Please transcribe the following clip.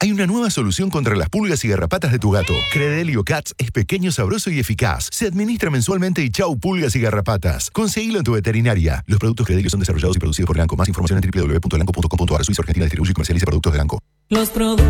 Hay una nueva solución contra las pulgas y garrapatas de tu gato. Credelio Cats es pequeño, sabroso y eficaz. Se administra mensualmente y chau pulgas y garrapatas. Conseguilo en tu veterinaria. Los productos Credelio son desarrollados y producidos por Elanco. Más información en www.elanco.com.ar. Suiza, Argentina, distribuye y comercializa productos de Elanco. Los productos